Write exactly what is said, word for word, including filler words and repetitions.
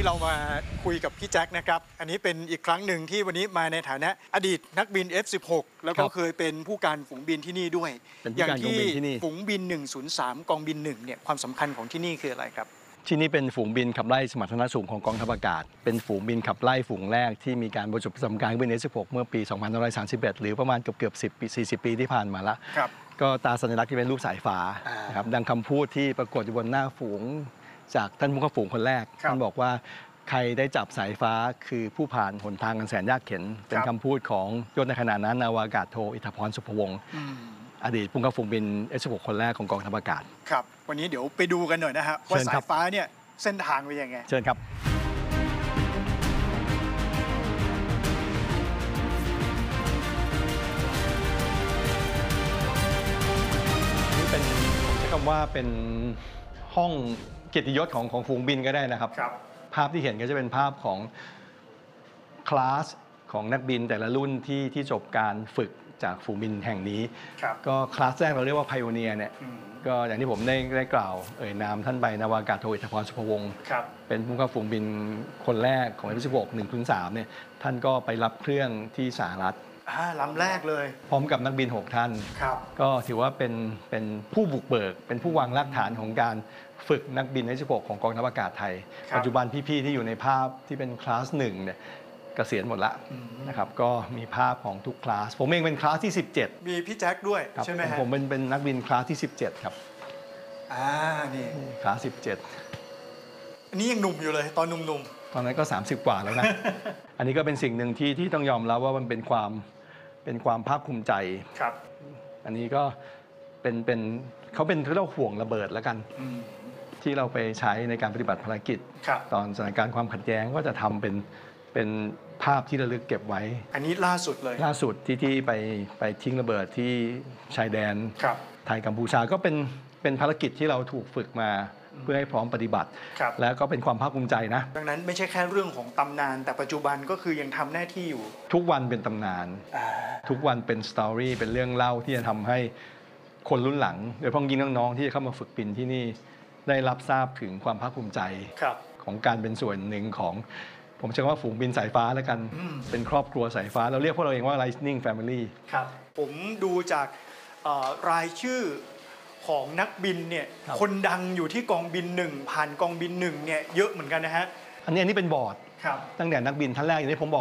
นี้เรามาคุยกับพี่แจ็คนะครับอันนี้เป็นอีกครั้งหนึ่งที่วันนี้มาในฐานะอดีตนักบิน เอฟ สิบหก แล้วก็เคยเป็นผู้การฝูงบินที่นี่ด้วยอย่างที่ฝูงบินหนึ่งศูนย์สามกองบินหนึ่งเนี่ยความสำคัญของที่นี่คืออะไรครับที่นี่เป็นฝูงบินขับไล่สมรรถนะสูงของกองทัพอากาศเป็นฝูงบินขับไล่ฝูงแรกที่มีการบรรจุประจำการบิน เอฟ สิบหก เมื่อปี สองพันห้าร้อยสามสิบเอ็ด หรือประมาณเกือบเกือบสิบปีสี่สิบปีที่ผ่านมาแล้วก็ตาสัญลักษณ์ที่เป็นรูปสายฟ้านะครับดังคำพูดที่ปรากฏอยู่บนหน้าฝูงจากท่านผู้ขับฝูงคนแรกท่านบอกว่าใครได้จับสายฟ้าคือผู้ผ่านหนทางอันแสนยากเข็ญเป็นคำพูดของยศในขณะนั้นนาวากาศโทอิทธพรสุภวงศ์อดีตผู้ขับฝูงบิน เอฟ สิบหก คนแรกของกองทัพอากาศครับวันนี้เดี๋ยวไปดูกันหน่อยนะฮะว่าสายฟ้าเนี่ยเส้นทางเป็นยังไงเชิญครับนี่เป็นผมใช้คำว่าเป็นห้องเกียรติยศของของฝูงบินก็ได้นะครับภาพที่เห็นก็จะเป็นภาพของคลาสของนักบินแต่ละรุ่นที่ที่จบการฝึกจากฝูงบินแห่งนี้ก็คลาสแรกเราเรียกว่าไพโอเนียร์เนี่ยก็อย่างที่ผมได้ได้กล่าวเอ่ยนามท่านไปนาวากาศโทอิทธพรสุภวงศ์เป็นผู้ขับฝูงบินคนแรกของ เอฟ สิบหก หนึ่งถึงสามเนี่ยท่านก็ไปรับเครื่องที่สหรัฐลำแรกเลยพร้อมกับนักบินหกท่านก็ถือว่าเป็นเป็นผู้บุกเบิกเป็นผู้วางรากฐานของการฝึกนักบิน เอฟ สิบหก ของกองทัพอากาศไทยปัจจุบันพี่ๆที่อยู่ในภาพที่เป็นคลาสหนึ่งเนี่ยเกษียณหมดละนะครับก็มีภาพของทุกคลาสผมเองเป็นคลาสที่สิบเจ็ดมีพี่แจ็คด้วยใช่ไหมฮะผมเป็นเป็นนักบินคลาสที่สิบเจ็ดครับอ่านี่คลาสสิบเจ็ดอันนี้ยังหนุ่มอยู่เลยตอนหนุ่มๆตอนนั้นก็สามสิบกว่าแล้วนะ อันนี้ก็เป็นสิ่งหนึ่งที่ที่ต้องยอมรับว่ามันเป็นความเป็นความภาคภูมิใจครับอันนี้ก็เป็นเป็นเขาเป็นเรียกว่าห่วงระเบิดแล้วกันที่เราไปใช้ในการปฏิบัติภารกิจตอนสถานการณ์ความขัดแย้งก็จะทำเป็นเป็นภาพที่ระลึกเก็บไว้อันนี้ล่าสุดเลยล่าสุดที่ที่ไปไปทิ้งระเบิดที่ชายแดนไทยกัมพูชาก็เป็นเป็นภารกิจที่เราถูกฝึกมาเพื่อให้พร้อมปฏิบัติแล้วก็เป็นความภาคภูมิใจนะดังนั้นไม่ใช่แค่เรื่องของตำนานแต่ปัจจุบันก็คือยังทำหน้าที่อยู่ทุกวันเป็นตำนานทุกวันเป็นสตอรี่เป็นเรื่องเล่าที่จะทำให้คนรุ่นหลังโดยเฉพาะยิ่งน้องๆที่จะเข้ามาฝึกบินที่นี่ได้รับทราบถึงความภาคภูมิใจของการเป็นส่วนหนึ่งของผมเชื่อว่าฝูงบินสายฟ้าแล้วกันเป็นครอบครัวสายฟ้าเราเรียกพวกเราเองว่า Lightning Family ครับผมดูจากรายชื่อของนักบินเนี่ยคนดังอยู่ที่กองบินหนึ่งผ่านกองบินหนึ่งเนี่ยเยอะเหมือนกันนะฮะอันนี้อันนี้เป็นบอร์ดตั้งแต่นักบินท่านแรกอย่างที่ผมบอก